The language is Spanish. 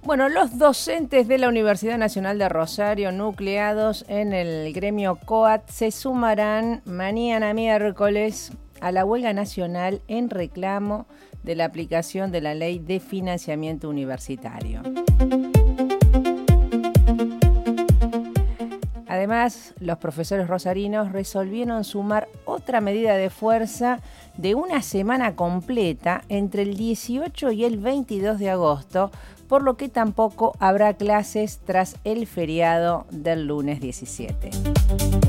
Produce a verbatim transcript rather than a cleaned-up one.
Bueno, los docentes de la Universidad Nacional de Rosario, nucleados en el gremio COAT, se sumarán mañana miércoles a la huelga nacional en reclamo de la aplicación de la Ley de Financiamiento Universitario. Además, los profesores rosarinos resolvieron sumar otra medida de fuerza de una semana completa entre el dieciocho y el veintidós de agosto, por lo que tampoco habrá clases tras el feriado del lunes diecisiete.